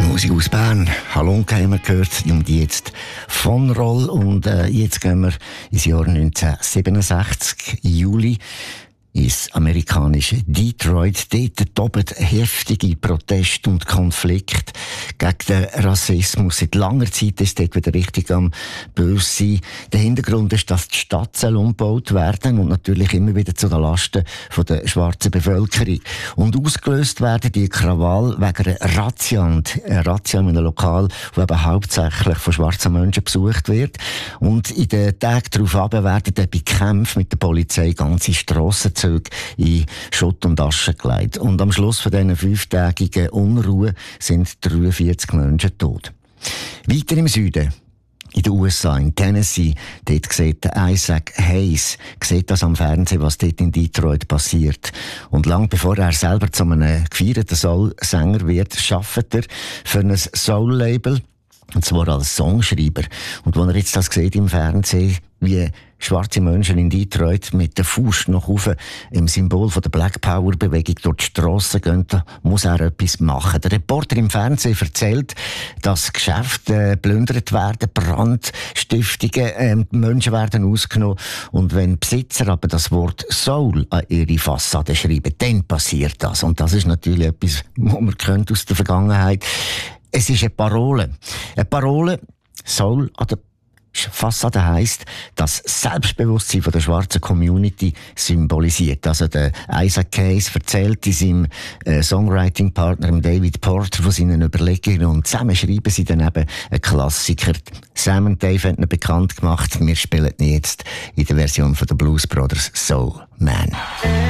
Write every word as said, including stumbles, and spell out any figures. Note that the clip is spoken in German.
Musik aus Bern. Hallo, haben wir gehört. Und jetzt von Roll. Und äh, jetzt gehen wir ins Jahr neunzehnhundertsiebenundsechzig, Juli, ins amerikanische Detroit. Dort toben heftige Proteste und Konflikte gegen den Rassismus. Seit langer Zeit ist dort wieder richtig am böse sein. Der Hintergrund ist, dass die Stadt soll umgebaut werden und natürlich immer wieder zu den Lasten von der schwarzen Bevölkerung. Und ausgelöst werden die Krawall wegen einer Razzia, und eine Razzia in einem Lokal, das eben hauptsächlich von schwarzen Menschen besucht wird. Und in den Tagen darauf werden dann bei Kämpfen mit der Polizei ganze Strassen in Schutt und Asche gelegt. Und am Schluss von diesen fünftägigen Unruhe sind dreiundvierzig Menschen tot. Weiter im Süden, in den U S A, in Tennessee, dort sieht Isaac Hayes, sieht das am Fernsehen, was dort in Detroit passiert. Und lang bevor er selber zu einem gefeierten Soul-Sänger wird, arbeitet er für ein Soul-Label, und zwar als Songschreiber. Und wenn er jetzt das sieht im Fernsehen, wie schwarze Menschen in Detroit mit der Faust nach oben im Symbol von der Black Power Bewegung durch die Strassen gehen, da muss er etwas machen. Der Reporter im Fernsehen erzählt, dass Geschäfte plündert werden, Brandstiftungen, äh, Menschen werden ausgenommen. Und wenn Besitzer aber das Wort Soul an ihre Fassade schreiben, dann passiert das. Und das ist natürlich etwas, was man kennt aus der Vergangenheit. Es ist eine Parole. Eine Parole, Soul an der Fassade heisst, das Selbstbewusstsein von der schwarzen Community symbolisiert. Also der Isaac Hayes erzählt in seinem äh, Songwriting-Partner David Porter von seinen Überlegungen, und zusammen schreiben sie dann eben einen Klassiker. Sam und Dave haben ihn bekannt gemacht. Wir spielen ihn jetzt in der Version von den Blues Brothers, Soul Man.